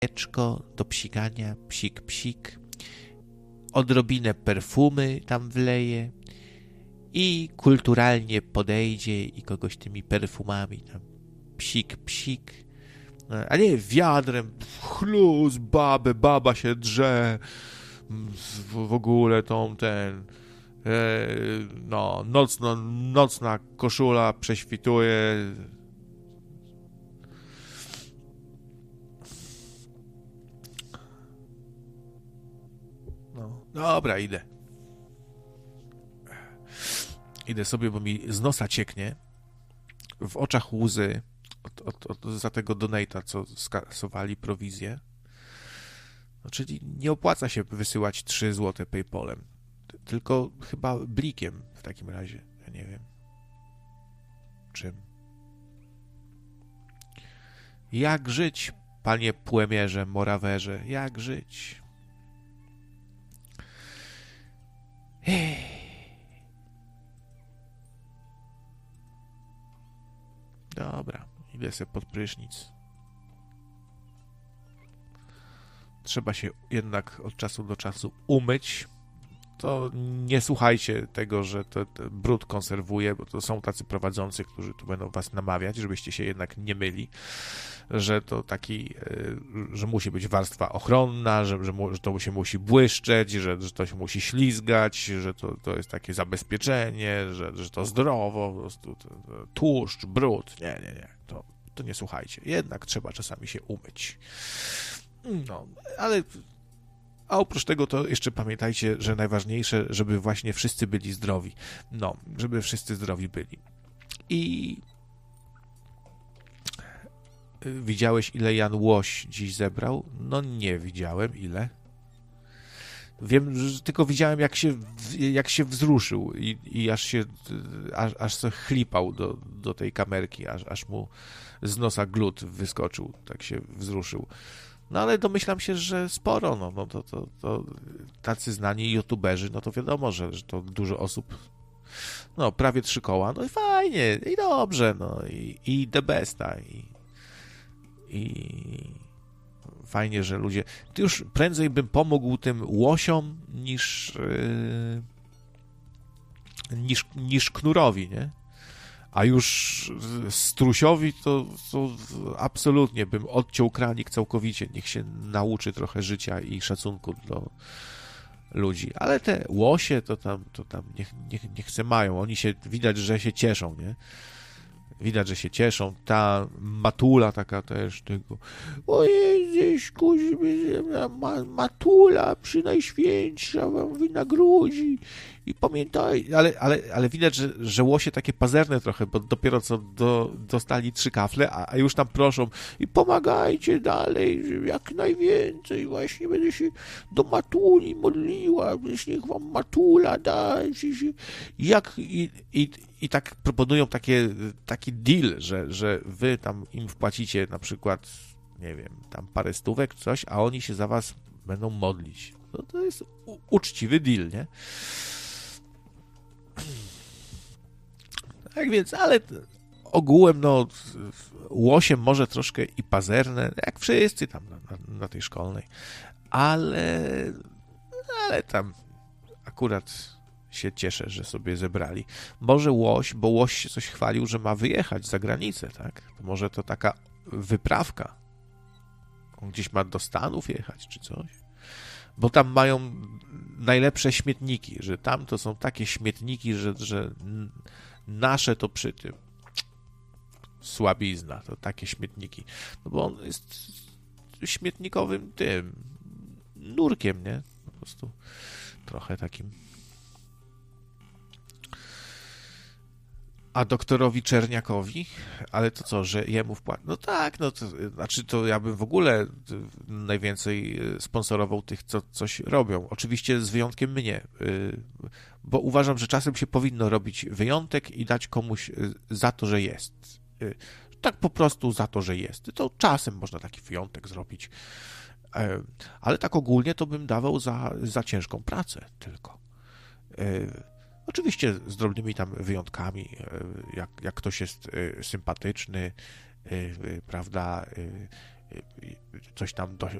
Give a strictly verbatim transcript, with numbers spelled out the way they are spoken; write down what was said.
jajeczko do psikania, psik, psik, odrobinę perfumy tam wleje i kulturalnie podejdzie i kogoś tymi perfumami tam psik, psik, a nie wiadrem chluz, babę, baba się drze, w, w ogóle tą ten e, no, nocno, nocna koszula prześwituje. No, dobra, idę. Idę sobie, bo mi z nosa cieknie, w oczach łzy od, od, od, za tego donate'a, co skasowali prowizję. No, czyli nie opłaca się wysyłać trzy złote PayPalem, tylko chyba blikiem w takim razie. Ja nie wiem czym. Jak żyć, panie płemierze, morawerze, jak żyć? Ech. Dobra, idę sobie pod prysznic. Trzeba się jednak od czasu do czasu umyć. To nie słuchajcie tego, że to, to brud konserwuje, bo to są tacy prowadzący, którzy tu będą was namawiać, żebyście się jednak nie myli, że to taki, że musi być warstwa ochronna, że, że, że to się musi błyszczeć, że, że to się musi ślizgać, że to, to jest takie zabezpieczenie, że, że to zdrowo, po prostu to, to, tłuszcz, brud. Nie, nie, nie. To, to nie słuchajcie. Jednak trzeba czasami się umyć. No, ale... A oprócz tego to jeszcze pamiętajcie, że najważniejsze, żeby właśnie wszyscy byli zdrowi. No, żeby wszyscy zdrowi byli. I widziałeś, ile Jan Łoś dziś zebrał? No nie widziałem, ile. Wiem, że tylko widziałem, jak się, jak się wzruszył i, i aż się, aż, aż sobie chlipał do, do tej kamerki, aż, aż mu z nosa glut wyskoczył, tak się wzruszył. No ale domyślam się, że sporo, no, no to, to, to tacy znani youtuberzy, no to wiadomo, że, że to dużo osób, no prawie trzy koła, no i fajnie, i dobrze, no i, i the besta, i, i fajnie, że ludzie, ty już prędzej bym pomógł tym łosiom niż, yy, niż, niż knurowi, nie? A już strusiowi to, to absolutnie bym odciął kranik całkowicie. Niech się nauczy trochę życia i szacunku do ludzi. Ale te łosie to tam, to tam niech, niech, niech se mają. Oni się, widać, że się cieszą, nie? Widać, że się cieszą. Ta matula taka też tylko o Jezuśku, ma, matula przynajświętsza wam wynagrodzi i pamiętaj, ale, ale, ale widać, że, że łosie takie pazerne trochę, bo dopiero co do, dostali trzy kafle, a, a już tam proszą i pomagajcie dalej, że jak najwięcej, właśnie będę się do matuli modliła, niech wam matula da, jak i, i, i tak proponują takie, taki deal, że, że wy tam im wpłacicie na przykład, nie wiem, tam parę stówek, coś, a oni się za was będą modlić. No to jest u- uczciwy deal, nie? Tak więc, ale ogółem, no, łosiem może troszkę i pazerne, jak wszyscy tam na, na, na tej szkolnej, ale, ale tam akurat się cieszę, że sobie zebrali. Może łoś, bo łoś się coś chwalił, że ma wyjechać za granicę, tak? To może to taka wyprawka. On gdzieś ma do Stanów jechać, czy coś? Bo tam mają najlepsze śmietniki, że tam to są takie śmietniki, że, że nasze to przy tym słabizna, to takie śmietniki. No bo on jest śmietnikowym tym nurkiem, nie? Po prostu trochę takim. A doktorowi Czerniakowi? Ale to co, że jemu wpłat? No tak, no to znaczy to ja bym w ogóle najwięcej sponsorował tych, co coś robią. Oczywiście z wyjątkiem mnie, bo uważam, że czasem się powinno robić wyjątek i dać komuś za to, że jest. Tak po prostu za to, że jest. To czasem można taki wyjątek zrobić. Ale tak ogólnie to bym dawał za, za ciężką pracę tylko. Oczywiście z drobnymi tam wyjątkami, jak, jak ktoś jest sympatyczny, prawda, coś tam do,